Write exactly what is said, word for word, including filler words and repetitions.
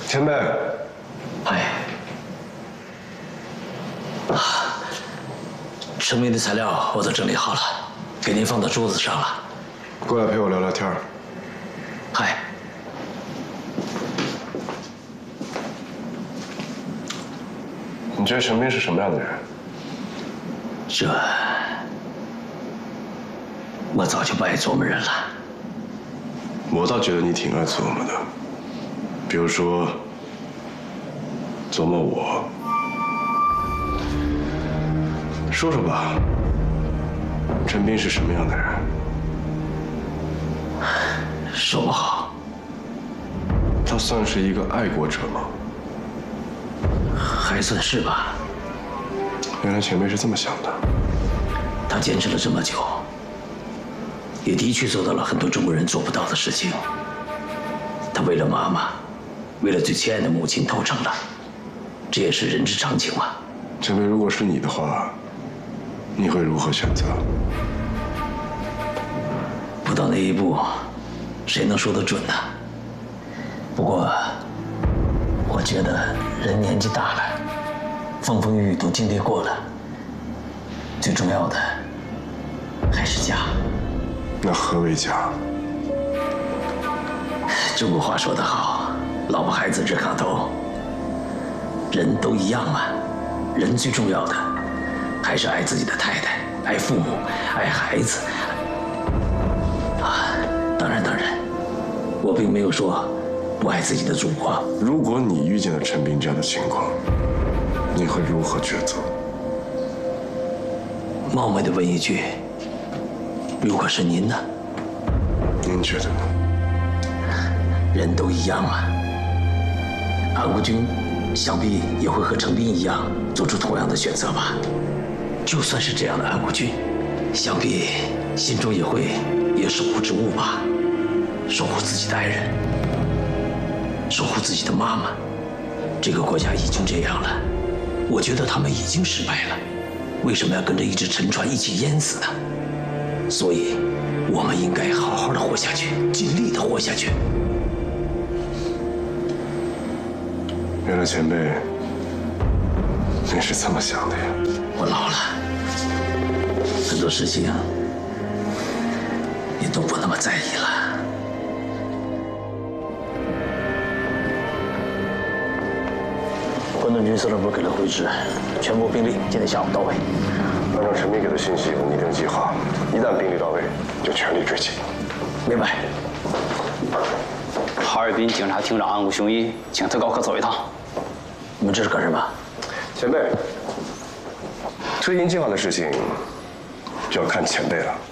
前辈， 哎，啊，成名的材料我都整理好了，给您放到桌子上了。 过来陪我聊聊天。 嗨。 你觉得陈斌是什么样的人？ 这，我早就不爱琢磨人了。 我倒觉得你挺爱琢磨的，比如说琢磨我。说说吧，陈斌是什么样的人？ 说不好。 他算是一个爱国者吗？ 还算是吧。 原来前辈是这么想的。 他坚持了这么久，也的确做到了很多中国人做不到的事情。他为了妈妈，为了最亲爱的母亲投诚了，这也是人之常情嘛。 前辈，如果是你的话，你会如何选择？ 不到那一步，谁能说得准呢？不过，我觉得人年纪大了，风风雨雨都经历过了，最重要的还是家。 那何为家？ 中国话说得好，老婆孩子热炕头。人都一样嘛，人最重要的还是爱自己的太太，爱父母，爱孩子。啊，当然当然，我并没有说不爱自己的祖国。 如果你遇见了陈斌这样的情况，你会如何抉择？ 冒昧的问一句，如果是您呢？ 您觉得呢？ 人都一样嘛。安国君想必也会和陈斌一样做出同样的选择吧。就算是这样的安国君，想必心中也会也守护之物吧，守护自己的爱人，守护自己的妈妈。这个国家已经这样了，我觉得他们已经失败了，为什么要跟着一只沉船一起淹死呢？所以，我们应该好好的活下去，尽力的活下去。 原来前辈，你是这么想的呀？ 我老了，很多事情也都不那么在意了。关东军司令部给了回执，全部兵力今天下午到位。 按照陈斌给的信息，拟定计划，一旦兵力到位，就全力追击。 明白。 哈尔滨警察厅长安武雄一请特高科走一趟。 你们这是干什么？ 前辈，推进计划的事情就要看前辈了。